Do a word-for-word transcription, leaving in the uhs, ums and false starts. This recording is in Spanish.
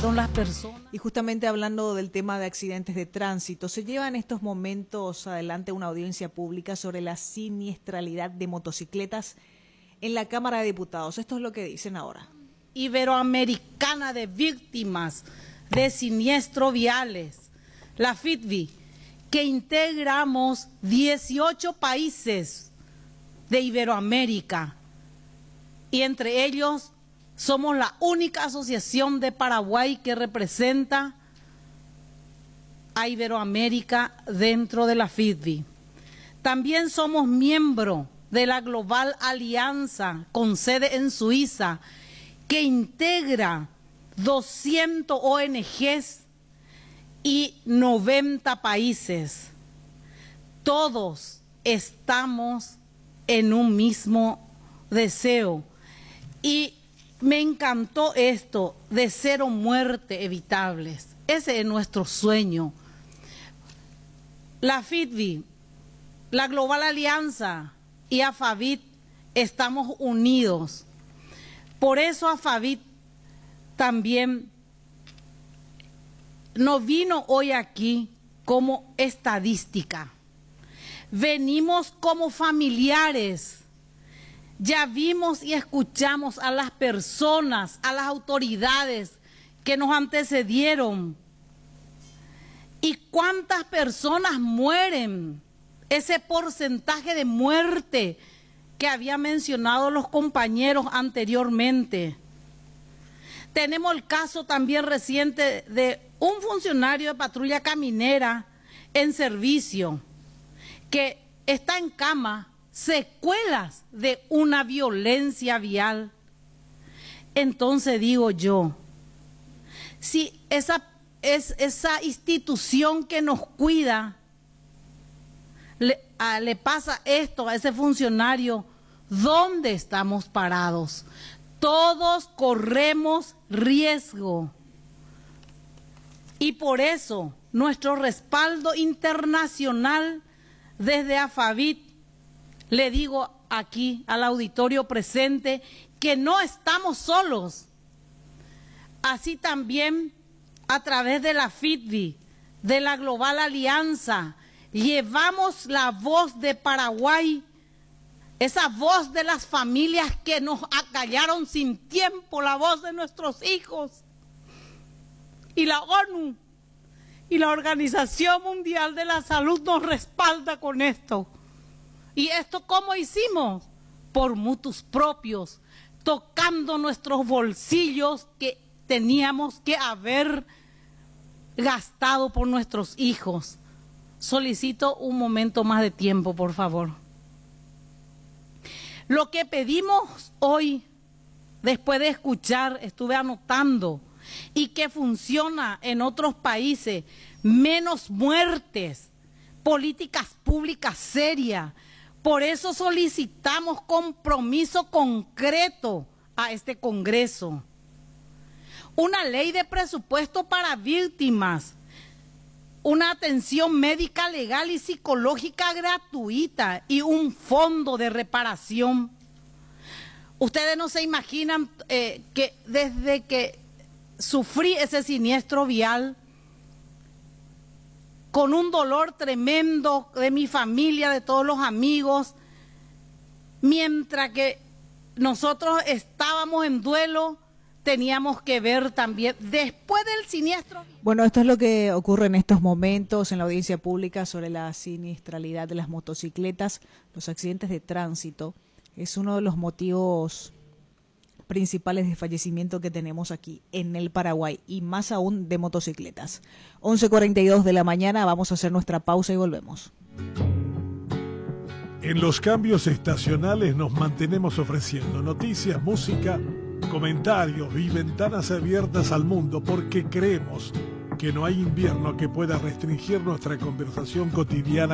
son las personas. Y justamente hablando del tema de accidentes de tránsito, se lleva en estos momentos adelante una audiencia pública sobre la siniestralidad de motocicletas en la Cámara de Diputados. Esto es lo que dicen ahora. Iberoamericana de víctimas de siniestros viales, la F I T V I, que integramos dieciocho países de Iberoamérica y entre ellos somos la única asociación de Paraguay que representa a Iberoamérica dentro de la F I T V I. También somos miembro de la Global Alianza con sede en Suiza, que integra doscientas O N Ges y noventa países. Todos estamos en un mismo deseo. Y me encantó esto de cero muerte evitables. Ese es nuestro sueño. La F I T V I, la Global Alianza y AFAVIT estamos unidos. Por eso AFAVIT también no vino hoy aquí como estadística. Venimos como familiares. Ya vimos y escuchamos a las personas, a las autoridades que nos antecedieron. ¿Y cuántas personas mueren? Ese porcentaje de muerte que había mencionado los compañeros anteriormente. Tenemos el caso también reciente de un funcionario de patrulla caminera en servicio que está en cama, secuelas de una violencia vial. Entonces digo yo, si esa, es, esa institución que nos cuida le, a, le pasa esto a ese funcionario, ¿dónde estamos parados? Todos corremos riesgo. Y por eso nuestro respaldo internacional desde AFAVIT, le digo aquí al auditorio presente que no estamos solos. Así también a través de la F I T V I, de la Global Alianza, llevamos la voz de Paraguay, esa voz de las familias que nos acallaron sin tiempo, la voz de nuestros hijos. Y la ONU y la Organización Mundial de la Salud nos respalda con esto. ¿Y esto cómo hicimos? Por mutuos propios, tocando nuestros bolsillos que teníamos que haber gastado por nuestros hijos. Solicito un momento más de tiempo, por favor. Lo que pedimos hoy, después de escuchar, estuve anotando, y que funciona en otros países, menos muertes, políticas públicas serias. Por eso solicitamos compromiso concreto a este Congreso. Una ley de presupuesto para víctimas, una atención médica, legal y psicológica gratuita y un fondo de reparación. Ustedes no se imaginan eh, que desde que sufrí ese siniestro vial, con un dolor tremendo de mi familia, de todos los amigos, mientras que nosotros estábamos en duelo, teníamos que ver también, después del siniestro. Bueno, esto es lo que ocurre en estos momentos en la audiencia pública sobre la siniestralidad de las motocicletas, los accidentes de tránsito. Es uno de los motivos principales de fallecimiento que tenemos aquí en el Paraguay, y más aún de motocicletas. once cuarenta y dos de la mañana, vamos a hacer nuestra pausa y volvemos. En los cambios estacionales nos mantenemos ofreciendo noticias, música, comentarios y ventanas abiertas al mundo, porque creemos que no hay invierno que pueda restringir nuestra conversación cotidiana